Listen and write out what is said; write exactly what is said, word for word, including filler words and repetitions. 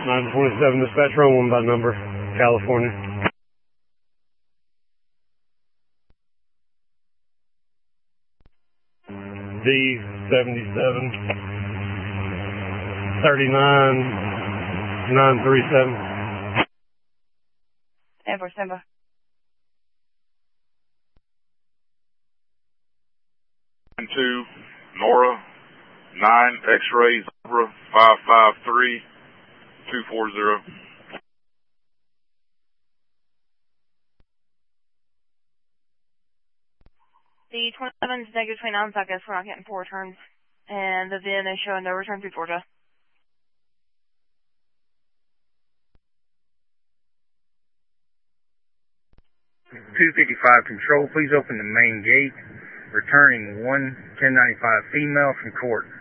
nine twenty-seven dispatch, run one by number, California. D seventy-seven thirty-nine nine thirty-seven. ten four, stand by. Two, Nora, nine, X-ray, Zebra, five five three, two four zero. The twenty-seven is negative twenty-nine, so I guess we're not getting four returns. And the V I N is showing no return through Georgia. two fifty-five control, please open the main gate. Returning one ten ninety-five female from court.